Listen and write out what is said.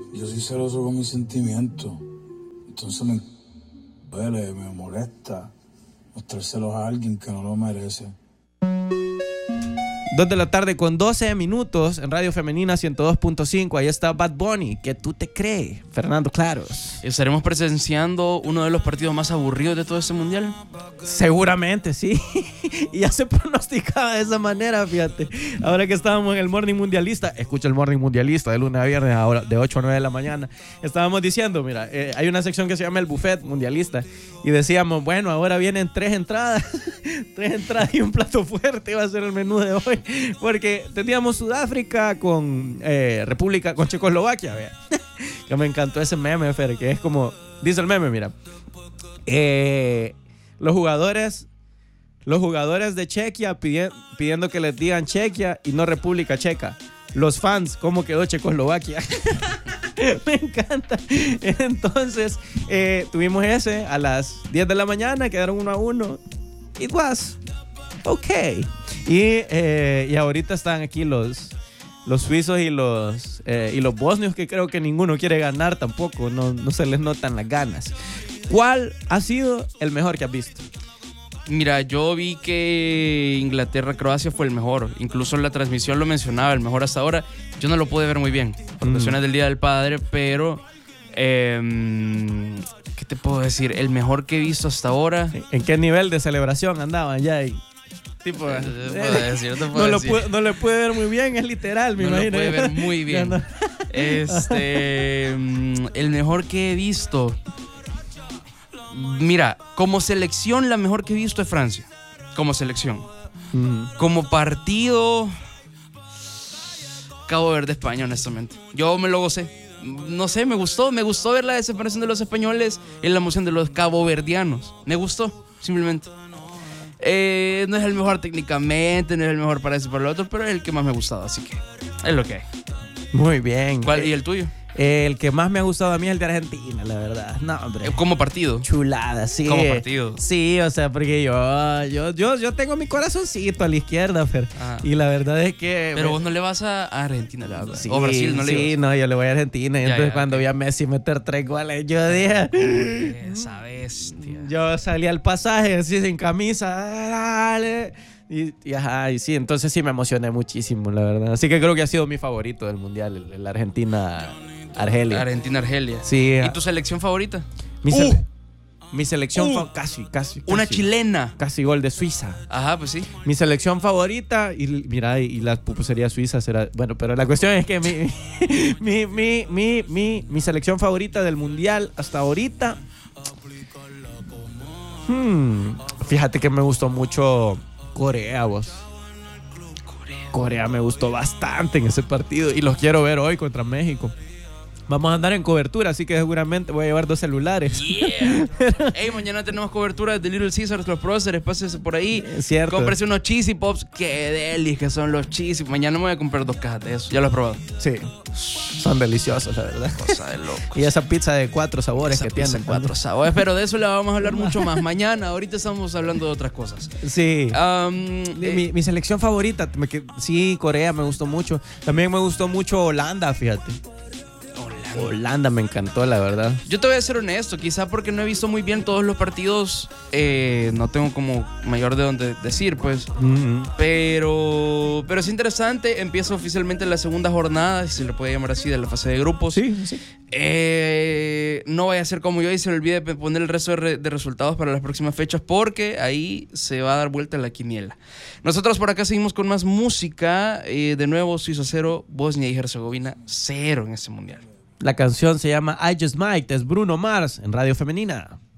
Yo soy celoso con mis sentimientos. Entonces me duele, me molesta mostrárselos a alguien que no lo merece. 2 de la tarde con 12 minutos en Radio Femenina 102.5. Ahí está Bad Bunny. ¿Qué tú te crees, Fernando Claros? ¿Estaremos presenciando uno de los partidos más aburridos de todo este mundial? Seguramente, sí. Y ya se pronosticaba de esa manera, fíjate. Ahora que estábamos en el Morning Mundialista, escucha el Morning Mundialista de lunes a viernes, ahora de 8 a 9 de la mañana. Estábamos diciendo, mira, hay una sección que se llama el Buffet Mundialista. Y decíamos, bueno, ahora vienen 3 entradas. 3 entradas y un plato fuerte va a ser el menú de hoy. Porque teníamos Sudáfrica con República, con Checoslovaquia, vea. Que me encantó ese meme, Fer, que es como, dice el meme, mira. Los jugadores de Chequia pidiendo que les digan Chequia y no República Checa. Los fans, ¿cómo quedó Checoslovaquia? Me encanta. Entonces, tuvimos ese a las 10 de la mañana, quedaron 1-1. It was okay. Y ahorita están aquí los suizos y los bosnios, que creo que ninguno quiere ganar tampoco. No se les notan las ganas. ¿Cuál ha sido el mejor que has visto? Mira, yo vi que Inglaterra-Croacia fue el mejor. Incluso en la transmisión lo mencionaba, el mejor hasta ahora. Yo no lo pude ver muy bien por cuestiones del Día del Padre, pero ¿qué te puedo decir? El mejor que he visto hasta ahora. ¿En qué nivel de celebración andaban ya? Tipo, no le puede ver muy bien, es literal, me imagino. No lo puede ver muy bien. El mejor que he visto. Mira, como selección, la mejor que he visto es Francia. Como selección. Como partido, Cabo Verde, España, honestamente. Yo me lo gocé. No sé, me gustó ver la desesperación de los españoles y la emoción de los caboverdianos. Me gustó, simplemente. No es el mejor técnicamente, no es el mejor para eso y para lo otro, pero es el que más me ha gustado, así que es lo que hay. Muy bien. ¿Cuál? ¿Y el tuyo? El que más me ha gustado a mí es el de Argentina, la verdad. No, hombre. Como partido. Chulada, sí. Como partido. Sí, o sea, porque yo tengo mi corazoncito a la izquierda, Fer. Y la verdad es que... Pero vos no le vas a Argentina, la verdad. Sí, o Brasil, no le ibas. Sí, no, yo le voy a Argentina. Y entonces cuando vi a Messi meter 3 goles, yo dije... Esa bestia. Yo salí al pasaje así sin camisa. Dale. Y sí, entonces sí me emocioné muchísimo, la verdad. Así que creo que ha sido mi favorito del mundial, el Argentina-Argelia. Argentina-Argelia. Sí. ¿Y tu selección favorita? Mi selección casi. Una chilena. Casi gol de Suiza. Ajá, pues sí. Mi selección favorita, y mira, y la pupusería suiza será... Bueno, pero la cuestión es que mi selección favorita del mundial hasta ahorita... Fíjate que me gustó mucho Corea, vos. Corea me gustó bastante en ese partido y los quiero ver hoy contra México. Vamos a andar en cobertura, así que seguramente voy a llevar 2 celulares. Yeah. Hey, mañana tenemos cobertura de Little Caesars, los próceres, pásese por ahí. Es cierto. Cómprese unos Cheesy Pops. Qué delis que son los Cheesy. Mañana me voy a comprar 2 cajas de eso. ¿Ya lo has probado? Sí. Son deliciosos, la verdad. Cosa de loco. Y esa pizza de 4 sabores que tienen. 4 sabores, pero de eso le vamos a hablar mucho más mañana. Ahorita estamos hablando de otras cosas. Sí. Mi selección favorita, sí, Corea me gustó mucho. También me gustó mucho Holanda, fíjate. Holanda me encantó, la verdad. Yo te voy a ser honesto, quizá porque no he visto muy bien todos los partidos, no tengo como mayor de dónde decir, pues. Pero es interesante. Empieza oficialmente la segunda jornada, si se le puede llamar así, de la fase de grupos. Sí. No vaya a ser como yo y se le olvide poner el resto de resultados para las próximas fechas, porque ahí se va a dar vuelta la quiniela. Nosotros por acá seguimos con más música. De nuevo, Suiza 0, Bosnia y Herzegovina 0 en este mundial. La canción se llama I Just Might, es Bruno Mars en Radio Femenina.